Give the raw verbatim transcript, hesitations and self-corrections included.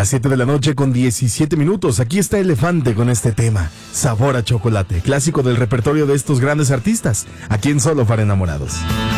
Las siete de la noche con diecisiete minutos. Aquí está Elefante con este tema, Sabor a Chocolate, clásico del repertorio de estos grandes artistas, aquí en Solo para Enamorados.